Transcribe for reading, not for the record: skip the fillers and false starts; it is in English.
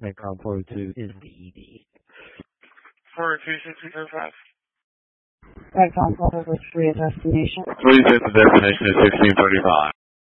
Macron 402 is the ED. 42605. Macron 403 is destination. Please hit the destination at 1635.